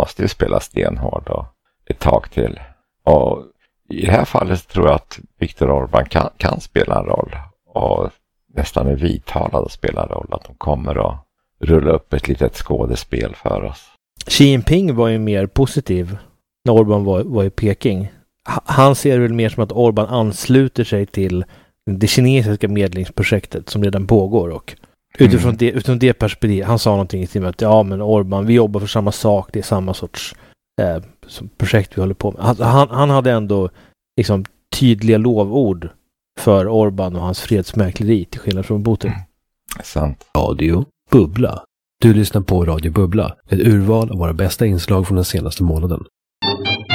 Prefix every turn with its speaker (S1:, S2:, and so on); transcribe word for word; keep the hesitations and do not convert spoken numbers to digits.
S1: måste ju spela stenhård och ett tag till. Och i det här fallet tror jag att Viktor Orbán kan, kan spela en roll. Och nästan är vidtalad att spela en roll. Att de kommer att rulla upp ett litet skådespel för oss.
S2: Xi Jinping var ju mer positiv när Orbán var, var i Peking. Han ser väl mer som att Orbán ansluter sig till det kinesiska medlingsprojektet som redan pågår, och utifrån, mm. det, utifrån det perspektivet, han sa någonting i till att ja men Orbán, vi jobbar för samma sak, det är samma sorts eh, projekt vi håller på med. Han, han, han hade ändå liksom tydliga lovord för Orbán och hans fredsmäkleri till skillnad från Putin.
S1: Mm. Sant.
S3: Radio Bubbla. Du lyssnar på Radio Bubbla, ett urval av våra bästa inslag från den senaste månaden.